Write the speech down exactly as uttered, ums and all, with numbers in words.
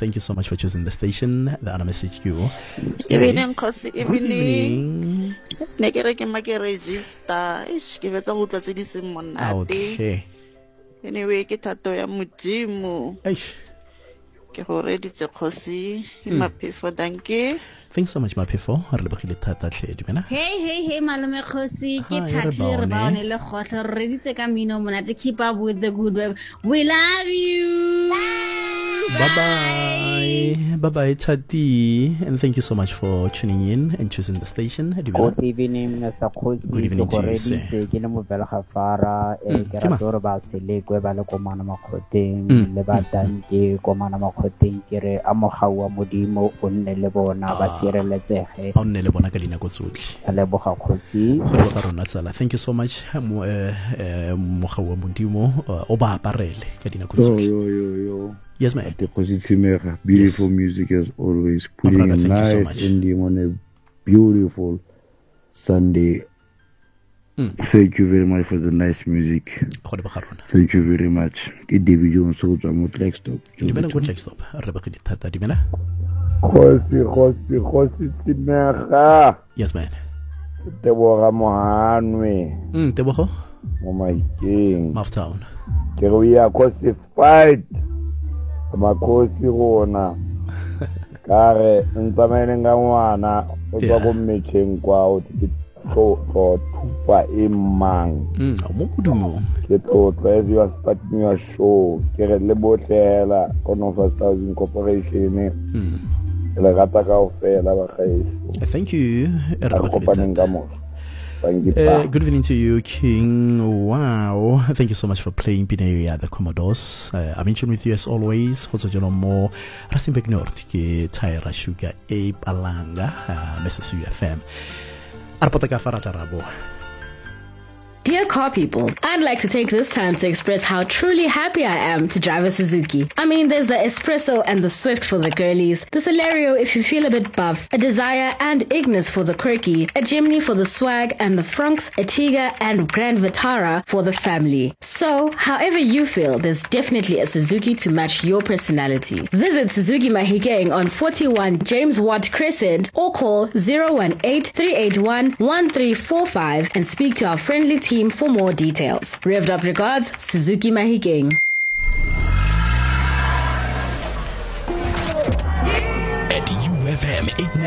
Thank you so much for choosing the station. The other message you. Evening, Kosi. Good evening. Negere ke make register. Ish, ke betsa go tlotse di seng monate. Okay. Anyway, ke thato ya modimo. Eish. Ke go reditse Kosi. Maphefo, thank you. Thanks so much, Maphefo. Re lebogile thata tle dumela. Hey hey hey malome Kgosi ke Hi, Thathi re re bone. baone le khotlo re reditse ka mino monate. Keep up with the good work. We love you. Bye bye. Bye bye, Tati. And thank you so much for tuning in and choosing the station. Dumela. Good evening, Mister Kgosi. Good evening to you, sir. Ke le mo bela gafara e Mm, ke ke ma- ra tlo re ba selekwe ba le komana makgoteng Mm, le ba tanke komana makgoteng ke re a mogaua modimo o nne le bona ba sireletsege Ha o nne le bona ka dinako tsotlhe. a leboga Kgosi. Go leboga rona tsala. Thank you so much mo eh eh mogau wa modimo uh, o ba aparele ka dinako Yo, tsotlhe. yo, yo, yo. Yes man. The Kgosi beautiful Yes. music as always. My Putting brother, a thank you so nice much. ending on a beautiful Sunday. Mm. Thank you very much for the nice music. Go leboga rona. Thank you very much. Ke David Jones go tswa mo Blackstop. Dumela go check stop. Re lebogile thata dumela. Kgosi, Kgosi, Kgosi Timega. Yes man. Teboga Mohanwe Mm tebogo. mo Mahikeng. Maftown. Ke re ya Kgosi fight. Makhosi rona. Kare ntsamene nga ngwana o tswa go mmetšheng kwa o tse tlo tlo thupa e mang. Mm mo modumong. Ke tlotlo as you are starting your show. Ke re le botlhela Conofas Housing Corporation. Mm. Le rata ka ofela ba gaeso. Thank you. Re Re lebogile kopaneng thata. ka moso. Thank you. Uh, pa. good evening to you, King. Wow. Thank you so much for playing Pinay at the Commodores. Uh, I'm in tune with you as always. Also, you know, more Rustenburg North, ke Tyra Sugar, Ape Alanga, uh, Missus U F M. Arpotaka Faratarabo. Dear car people, I'd like to take this time to express how truly happy I am to drive a Suzuki. I mean, there's the Espresso and the Swift for the girlies, the Celerio if you feel a bit buff, a Desire and Ignis for the quirky, a Jimny for the swag, and the Franks, a Tiga and Grand Vitara for the family. So, however you feel, there's definitely a Suzuki to match your personality. Visit Suzuki Mahikeng on forty-one James Watt Crescent or call zero one eight, three eight one, one three four five and speak to our friendly team for more details. Revved up regards, Suzuki Mahikeng. At U F M eight